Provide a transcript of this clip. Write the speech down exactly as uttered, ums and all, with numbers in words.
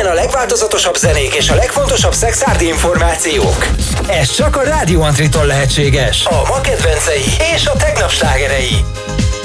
Ingyen a legváltozatosabb zenék és a legfontosabb szexárdi információk. Ez csak a Rádió Antritól lehetséges. A ma kedvencei és a tegnap slágerei.